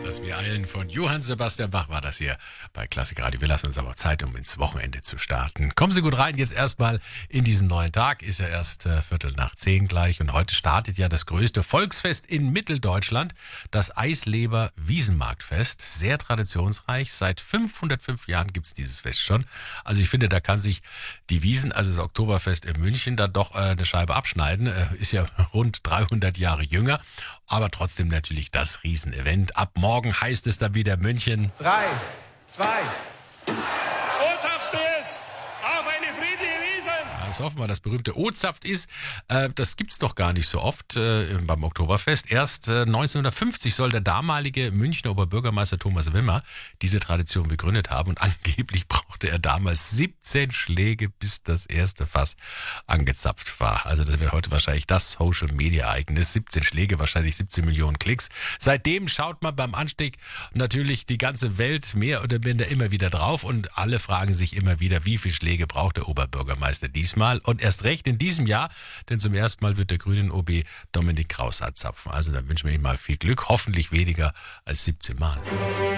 Lass mir eilen von Johann Sebastian Bach war das hier bei Klassik Radio. Wir lassen uns aber Zeit, um ins Wochenende zu starten. Kommen Sie gut rein, jetzt erstmal in diesen neuen Tag. Ist ja erst 9:45 gleich und heute startet ja das größte Volksfest in Mitteldeutschland, das Eisleber Wiesenmarktfest. Sehr traditionsreich, seit 505 Jahren gibt es dieses Fest schon. Also ich finde, da kann sich die Wiesn, also das Oktoberfest in München, dann doch eine Scheibe abschneiden. Ist ja rund 300 Jahre jünger, aber trotzdem natürlich das Riesenevent. Ab morgen heißt es dann wieder München. 3, 2. Ozapft ist auf eine friedliche Wiesn. Das hoffen wir, das berühmte O-Zapft ist. Das gibt's doch gar nicht so oft beim Oktoberfest. Erst 1950 soll der damalige Münchner Oberbürgermeister Thomas Wimmer diese Tradition begründet haben. Und angeblich brauchte er damals 17 Schläge, bis das erste Fass angezapft war. Also das wäre heute wahrscheinlich das Social-Media-Ereignis. 17 Schläge, wahrscheinlich 17 Millionen Klicks. Seitdem schaut man beim Anstieg natürlich die ganze Welt mehr oder minder immer wieder drauf. Und alle fragen sich immer wieder, wie viele Schläge braucht der Oberbürgermeister diesmal? Und erst recht in diesem Jahr, denn zum ersten Mal wird der grünen OB Dominik Kraus anzapfen. Also da wünschen wir ihm mal viel Glück, hoffentlich weniger als 17 Mal.